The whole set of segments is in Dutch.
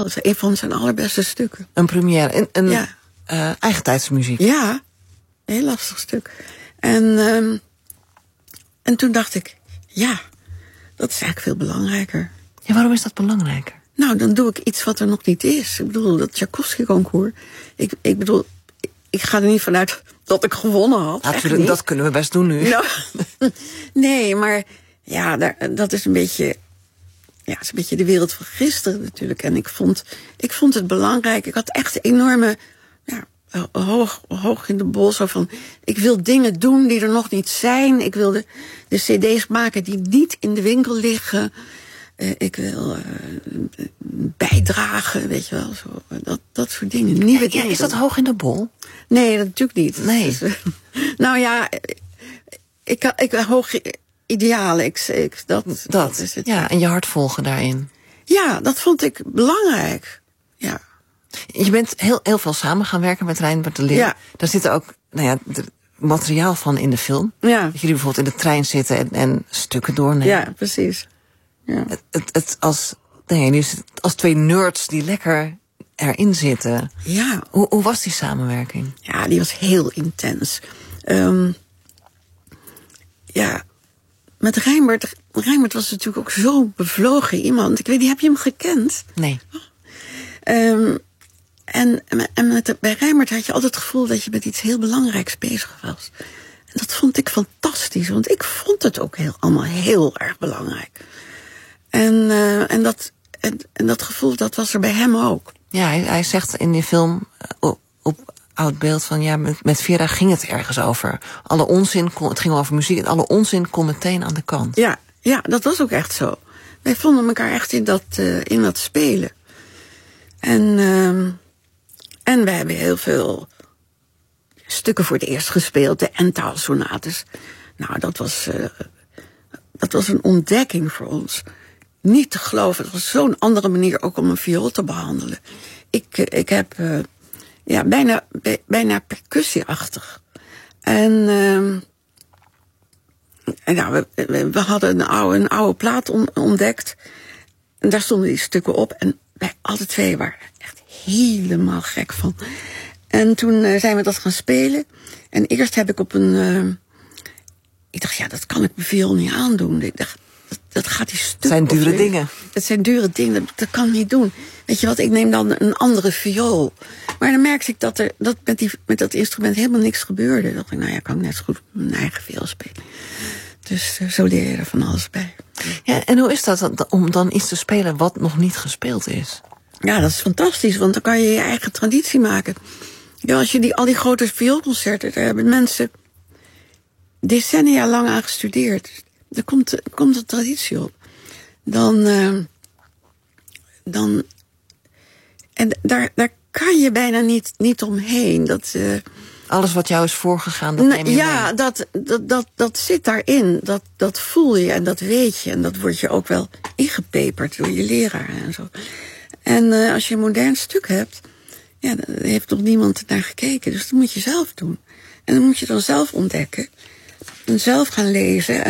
geniaal. Het is een van zijn allerbeste stukken. Een première. Eigentijdsmuziek. Ja, een heel lastig stuk. En toen dacht ik, ja, dat is eigenlijk veel belangrijker. Ja, waarom is dat belangrijker? Nou, dan doe ik iets wat er nog niet is. Ik bedoel, dat Tchaikovsky-concours. Ik bedoel, ik ga er niet vanuit dat ik gewonnen had. Natuurlijk, dat kunnen we best doen nu. Nou, nee, maar ja, dat is een beetje... Ja, het is een beetje de wereld van gisteren natuurlijk. En ik vond het belangrijk. Ik had echt enorme... Ja, hoog in de bol. Zo van, ik wil dingen doen die er nog niet zijn. Ik wil de cd's maken die niet in de winkel liggen. Ik wil bijdragen, weet je wel. Zo, dat soort dingen. Nieuwe dingen. Is dat hoog in de bol? Nee, dat natuurlijk niet. Nee. Dus, nou ja, ik hoog idealen. Dat is het. Ja, en je hart volgen daarin. Ja, dat vond ik belangrijk. Ja. Je bent heel veel samen gaan werken met Rijnbert de Leeuw. Ja. Daar zit ook materiaal van in de film. Ja. Dat jullie bijvoorbeeld in de trein zitten en stukken doornemen. Ja, precies. Ja. Het als twee nerds die lekker erin zitten. Ja. Hoe was die samenwerking? Ja, die was heel intens. Ja, met Rijnbert was natuurlijk ook zo bevlogen iemand. Ik weet niet, heb je hem gekend? Nee. Bij Rijnbert had je altijd het gevoel dat je met iets heel belangrijks bezig was. En dat vond ik fantastisch, want ik vond het ook allemaal heel erg belangrijk. En dat gevoel, dat was er bij hem ook. Ja, hij zegt in die film op oud beeld van... ja, met Vera ging het ergens over. Alle onzin, het ging over muziek... en alle onzin kon meteen aan de kant. Ja, dat was ook echt zo. Wij vonden elkaar echt in dat spelen. En wij hebben heel veel stukken voor het eerst gespeeld. De Endtaal-sonates. Nou, dat was een ontdekking voor ons. Niet te geloven. Het was zo'n andere manier ook om een viool te behandelen. Ik heb bijna percussieachtig. En we hadden een oude plaat ontdekt. En daar stonden die stukken op. En wij alle twee waren echt helemaal gek van. En toen zijn we dat gaan spelen. En eerst heb ik ik dacht, ja, dat kan ik mijn viool niet aandoen. Ik dacht, dat gaat die stukken. Het zijn dure dingen. Het zijn dure dingen, dat kan ik niet doen. Weet je wat, ik neem dan een andere viool. Maar dan merkte ik dat met dat instrument helemaal niks gebeurde. Dan dacht ik, nou ja, kan ik net zo goed mijn eigen viool spelen. Dus zo leer je er van alles bij. Ja, en hoe is dat om dan iets te spelen wat nog niet gespeeld is? Ja, dat is fantastisch, want dan kan je je eigen traditie maken. Ja, als je al die grote vioolconcerten, daar hebben mensen decennia lang aan gestudeerd. Er komt een traditie op. En daar kan je bijna niet omheen. Alles wat jou is voorgegaan, dat neem je mee. Dat zit daarin. Dat voel je en dat weet je. En dat wordt je ook wel ingepeperd door je leraar en zo. En als je een modern stuk hebt, ja, daar heeft nog niemand naar gekeken. Dus dat moet je zelf doen. En dan moet je dan zelf ontdekken. En zelf gaan lezen.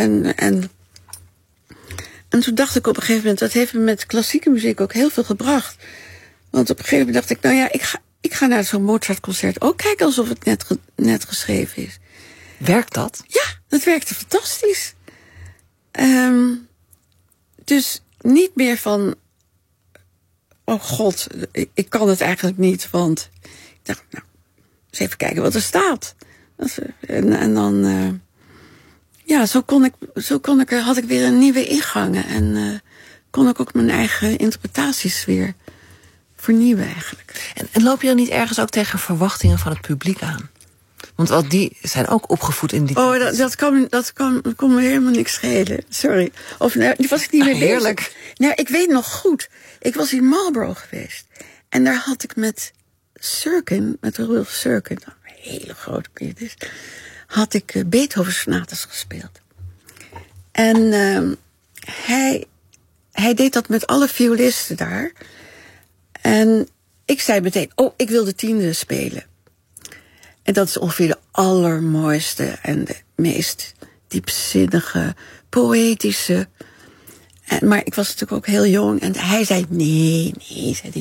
En toen dacht ik op een gegeven moment, dat heeft me met klassieke muziek ook heel veel gebracht. Want op een gegeven moment dacht ik, nou ja, ik ga naar zo'n Mozart-concert ook kijken alsof het net geschreven is. Werkt dat? Ja, dat werkte fantastisch. Dus niet meer van, oh god, ik kan het eigenlijk niet, want ik dacht, nou, eens even kijken wat er staat. En dan, ja, had ik weer een nieuwe ingang en kon ik ook mijn eigen interpretaties weer vernieuwen eigenlijk. En loop je dan niet ergens ook tegen verwachtingen van het publiek aan? Want die zijn ook opgevoed in die... Oh, dat kon me helemaal niks schelen. Sorry. Of die was ik niet meer bezig. Heerlijk. Nou, ik weet nog goed. Ik was in Marlborough geweest. En daar had ik met Rudolf Serkin, een hele grote pianist, had ik Beethoven sonates gespeeld. En hij deed dat met alle violisten daar. En ik zei meteen, ik wil de 10e spelen. En dat is ongeveer de allermooiste en de meest diepzinnige, poëtische. Maar ik was natuurlijk ook heel jong. En hij zei, nee, zei hij.